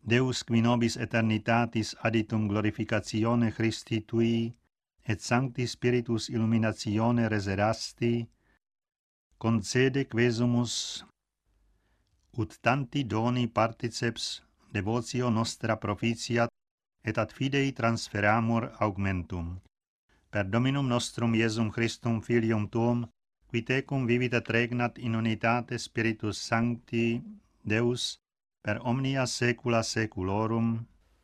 Deus qui nobis eternitatis aditum glorificatione Christi tui, et Sancti Spiritus illuminatione reserasti, concede quesumus ut tanti doni particeps devotio nostra proficiat, et ad fidei transferamur augmentum. Per Dominum nostrum Iesum Christum Filium Tuum, qui tecum vivit et regnat in unitate Spiritus Sancti, Deus, per omnia saecula saeculorum.